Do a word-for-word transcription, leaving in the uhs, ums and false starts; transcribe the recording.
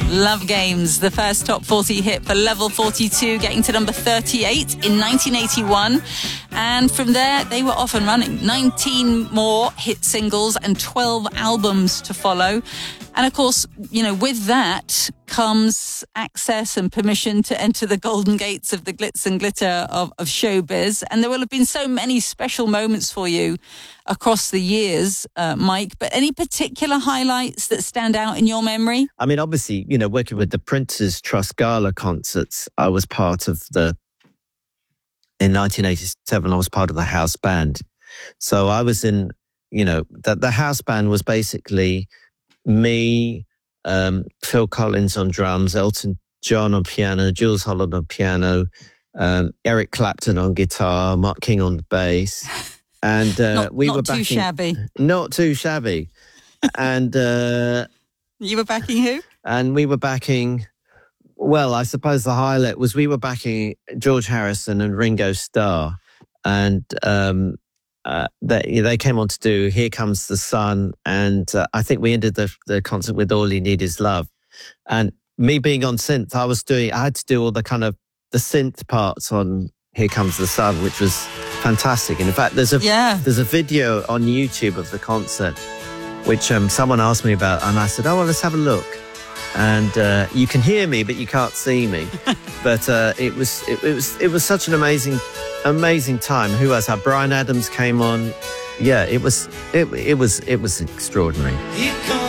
Love Games, the first top forty hit for Level forty-two, getting to number thirty-eight in nineteen eighty-one. And from there, they were off and running. nineteen more hit singles and twelve albums to follow. And of course, you know, with that comes access and permission to enter the golden gates of the glitz and glitter of, of showbiz. And there will have been so many special moments for you across the years, uh, Mike. But any particular highlights that stand out in your memory? I mean, obviously, you know, working with the Prince's Trust Gala concerts, I was part of the, in nineteen eighty-seven, I was part of the house band. So I was in, you know, the, the house band was basically me, um, Phil Collins on drums, Elton John on piano, Jules Holland on piano, um, Eric Clapton on guitar, Mark King on bass. And uh, not, we not were too backing, shabby. Not too shabby. and uh, you were backing who? And we were backing, well, I suppose the highlight was we were backing George Harrison and Ringo Starr. And um, uh, they, they came on to do Here Comes the Sun. And uh, I think we ended the, the concert with All You Need Is Love. And me being on synth, I was doing, I had to do all the kind of the synth parts on Here Comes the Sun, which was fantastic. And in fact, there's a yeah. there's a video on YouTube of the concert, which um, someone asked me about, and I said, "Oh, well, let's have a look." And uh, you can hear me, but you can't see me. but uh, it was it, it was it was such an amazing amazing time. Who else? Had Bryan Adams came on. Yeah, it was it it was it was extraordinary.